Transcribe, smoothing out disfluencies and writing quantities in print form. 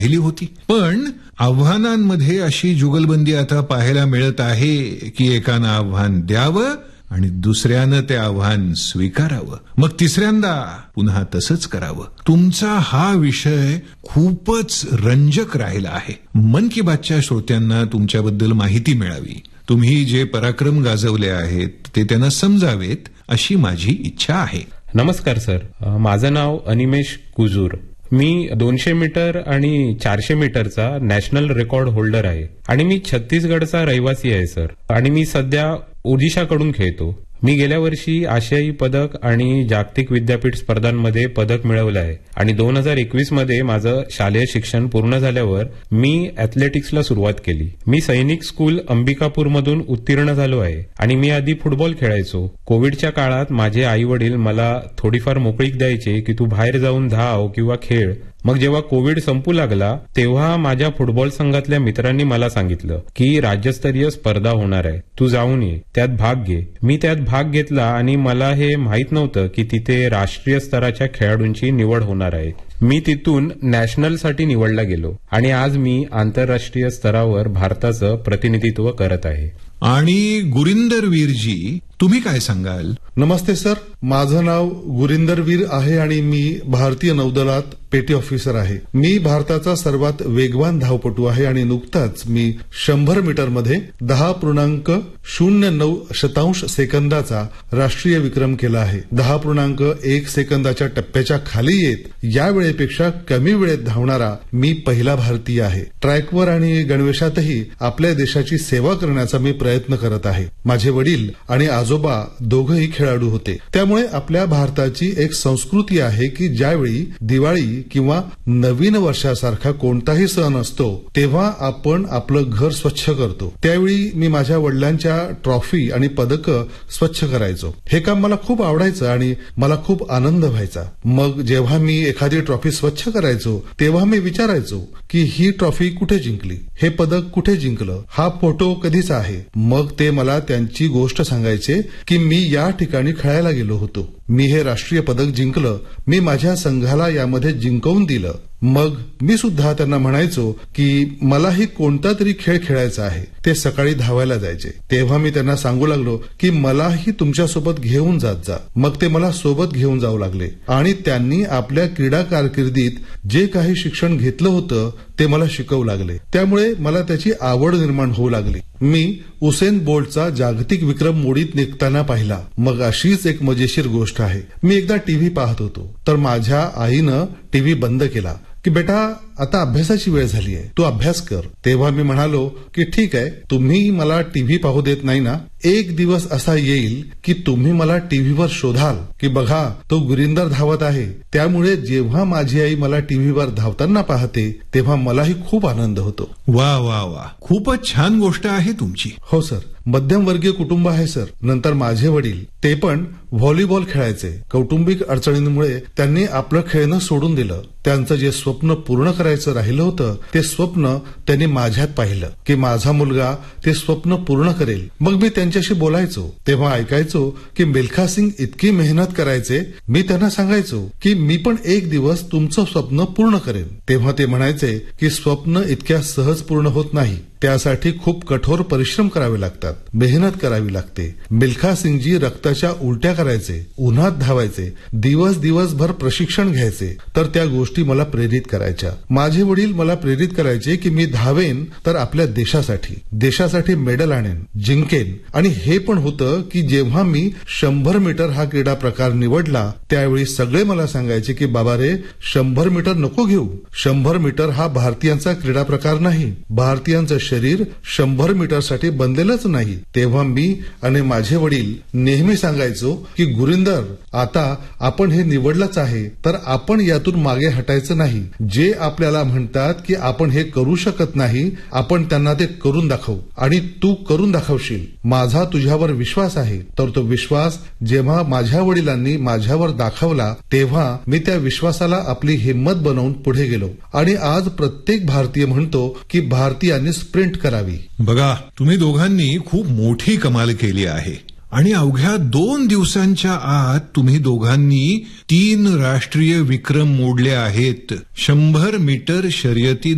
पहिली होती. पण आव्हानांमध्ये अशी जुगलबंदी आता पाहायला मिळत आहे की एकानं आव्हान द्यावं आणि दुसऱ्यानं ते आव्हान स्वीकारावं, मग तिसऱ्यांदा पुन्हा तसंच करावं. तुमचा हा विषय खूपच रंजक राहिला आहे. मन की बातच्या श्रोत्यांना तुमच्याबद्दल माहिती मिळावी, तुम्ही जे पराक्रम गाजवले आहेत ते त्यांना समजावेत अशी माझी इच्छा आहे. नमस्कार सर, माझं नाव अनिमेश कुजूर. मी 200 मीटर आणि 400 मीटरचा नॅशनल रेकॉर्ड होल्डर आहे आणि मी छत्तीसगडचा रहिवासी आहे सर. आणि मी सध्या ओडिशाकडून खेळतो. मी गेल्या वर्षी आशियाई पदक आणि जागतिक विद्यापीठ स्पर्धांमध्ये पदक मिळवलं आहे आणि 2021 मध्ये माझं शालेय शिक्षण पूर्ण झाल्यावर मी अॅथलेटिक्सला सुरुवात केली. मी सैनिक स्कूल अंबिकापूरमधून उत्तीर्ण झालो आहे आणि मी आधी फुटबॉल खेळायचो. कोविडच्या काळात माझे आई वडील मला थोडीफार मोकळीक द्यायचे की तू बाहेर जाऊन धाव किंवा खेळ. मग जेव्हा कोविड संपू लागला तेव्हा माझ्या फुटबॉल संघातल्या मित्रांनी मला सांगितलं की राज्यस्तरीय स्पर्धा होणार आहे, तू जाऊन ये, त्यात भाग घे. मी त्यात भाग घेतला आणि मला हे माहीत नव्हतं की तिथे राष्ट्रीय स्तराच्या खेळाडूंची निवड होणार आहे. मी तिथून नॅशनलसाठी निवडला गेलो आणि आज मी आंतरराष्ट्रीय स्तरावर भारताचं प्रतिनिधित्व करत आहे. आणि गुरिंदर वीरजी, तुम्ही काय सांगाल? नमस्ते सर, माझं नाव गुरिंदर वीर आहे आणि मी भारतीय नौदलात पेटी ऑफिसर आहे. मी भारताचा सर्वात वेगवान धावपटू आहे आणि नुकताच मी 100 मीटरमध्ये 10.09 सेकंदाचा राष्ट्रीय विक्रम केला आहे. 10.1 सेकंदाच्या टप्प्याच्या खाली येत या वेळेपेक्षा कमी वेळेत धावणारा मी पहिला भारतीय आहे. ट्रॅकवर आणि गणवेशातही आपल्या देशाची सेवा करण्याचा मी प्रयत्न करत आहे. माझे वडील आणि आजोबा दोघंही खेळाडू होते, त्यामुळे आपल्या भारताची एक संस्कृती आहे की ज्यावेळी दिवाळी किंवा नवीन वर्षासारखा कोणताही सण असतो तेव्हा आपण आपलं घर स्वच्छ करतो. त्यावेळी मी माझ्या वडिलांच्या ट्रॉफी आणि पदकं स्वच्छ करायचो. हे काम मला खूप आवडायचं आणि मला खूप आनंद व्हायचा. मग जेव्हा मी एखादी ट्रॉफी स्वच्छ करायचो तेव्हा मी विचारायचो की ही ट्रॉफी कुठे जिंकली, हे पदक कुठे जिंकलं, हा फोटो कधीचा आहे. मग ते मला त्यांची गोष्ट सांगायचे की मी या ठिकाणी खेळायला गेलो होतो, मी हे राष्ट्रीय पदक जिंकलं, मी माझ्या संघाला यामध्ये जिंकवून दिलं. मग मी सुद्धा त्यांना म्हणायचो की मलाही कोणता तरी खेळ खेळायचा आहे. ते सकाळी धावायला जायचे तेव्हा मी त्यांना सांगू लागलो की मलाही तुमच्यासोबत घेऊन जात जा. मग ते मला सोबत घेऊन जाऊ लागले आणि त्यांनी आपल्या क्रीडा कारकिर्दीत जे काही शिक्षण घेतलं होतं ते मला शिकवू लागले. त्यामुळे मला त्याची आवड निर्माण होऊ लागली. मी उसेन बोल्टचा जागतिक विक्रम मोडीत निघताना पाहिला. मग अशीच एक मजेशीर गोष्ट आहे. मी एकदा टीव्ही पाहत होतो तर माझ्या आईनं टीव्ही बंद केला की बेटा आता अभ्यासाची वेळ झाली आहे, तू अभ्यास कर. तेव्हा मी म्हणालो की ठीक आहे, तुम्ही मला टीव्ही पाहू देत नाही ना, एक दिवस असा येईल की तुम्ही मला टीव्हीवर शोधाल की बघा तो गुरिंदर धावत आहे. त्यामुळे जेव्हा माझी आई मला टीव्हीवर धावताना पाहते तेव्हा मलाही खूप आनंद होतो. वा वा वा, खूपच छान गोष्ट आहे तुमची. हो सर, मध्यमवर्गीय कुटुंब आहे सर. नंतर माझे वडील ते पण व्हॉलीबॉल खेळायचे. कौटुंबिक अडचणींमुळे त्यांनी आपलं खेळणं सोडून दिलं. त्यांचं जे स्वप्न पूर्ण करायचं राहिलं होतं ते स्वप्न त्यांनी माझ्यात पाहिलं की माझा मुलगा ते स्वप्न पूर्ण करेल. मग मी त्यांच्याशी बोलायचो तेव्हा ऐकायचो की मिल्खा सिंग इतकी मेहनत करायचे. मी त्यांना सांगायचो की मी पण एक दिवस तुमचं स्वप्न पूर्ण करेन. तेव्हा ते म्हणायचे की स्वप्न इतक्या सहज पूर्ण होत नाही, त्यासाठी खूप कठोर परिश्रम करावे लागतात, मेहनत करावी लागते. मिल्खा सिंगजी रक्ताच्या उलट्या करायचे, उन्हात धावायचे, दिवसभर प्रशिक्षण घ्यायचे. तर त्या गोष्टी मला प्रेरित करायच्या. माझे वडील मला प्रेरित करायचे की मी धावेन तर आपल्या देशासाठी मेडल आणेन, जिंकेन. आणि हे पण होतं की जेव्हा मी 100 मीटर हा क्रीडा प्रकार निवडला त्यावेळी सगळे मला सांगायचे की बाबा रे, 100 मीटर नको घेऊ, 100 मीटर हा भारतीयांचा क्रीडा प्रकार नाही, भारतीयांचं शरीर 100 मीटरसाठी बनलेलंच नाही. तेव्हा मी आणि माझे वडील नेहमी सांगायचो की गुरिंदर, आता आपण हे निवडलंच आहे तर आपण यातून मागे हटायचं नाही. जे आपल्याला म्हणतात की आपण हे करू शकत नाही, आपण त्यांना ते करून दाखवू आणि तू करून दाखवशील. माझा तुझ्यावर विश्वास आहे. तर तो विश्वास जेव्हा माझ्या वडिलांनी माझ्यावर दाखवला तेव्हा मी त्या विश्वासाला आपली हिंमत बनवून पुढे गेलो आणि आज प्रत्येक भारतीय म्हणतो की भारतीयांनी स्प्रिंट करावी. बघा, तुम्ही दोघांनी खूप मोठी कमाल केली आहे आणि अवघ्या 2 दिवसांच्या आत तुम्ही दोघांनी 3 राष्ट्रीय विक्रम मोडले आहेत. 100 मीटर शर्यतीत